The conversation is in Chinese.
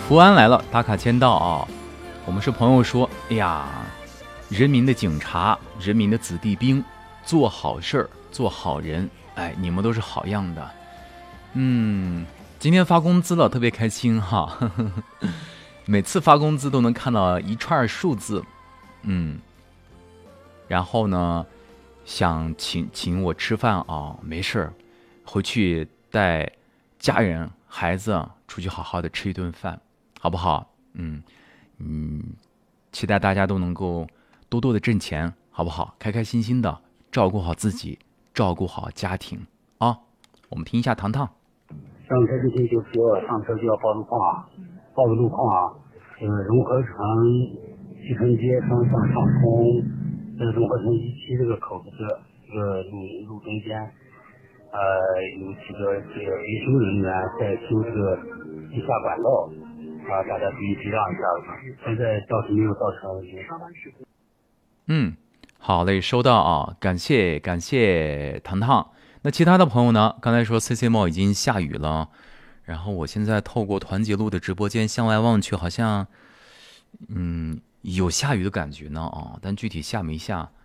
福安来了，打卡签到啊！我们是朋友说，哎呀，人民的警察，人民的子弟兵，做好事儿，做好人，哎，你们都是好样的。今天发工资了，特别开心哈！每次发工资都能看到一串数字，然后呢，想请我吃饭啊，没事儿，回去带家人孩子出去好好的吃一顿饭，好不好？期待大家都能够多多的挣钱，好不好？开开心心的照顾好自己，照顾好家庭啊！我们听一下糖糖。 上车之前就说上车就要报路况，报个路况，融合城西城街双向上冲，融合城1期这个口子这个路中间，有几个维修人员在修这个地下管道，大家注意避让一下。现在倒是没有造成影响。 好嘞，收到啊，感谢糖糖。那其他的朋友呢？刚才说 CC 帽已经下雨了，然后我现在透过团结路的直播间向外望去，好像有下雨的感觉呢啊，但具体下没下